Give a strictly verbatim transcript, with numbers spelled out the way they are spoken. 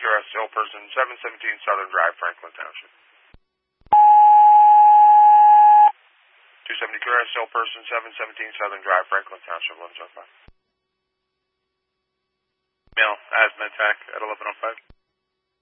seventy-two arrest still person, seven seventeen Southern Drive, Franklin Township. two seventy-two arrest still person, seven seventeen Southern Drive, Franklin Township, eleven oh five. Male, asthma attack at eleven oh five.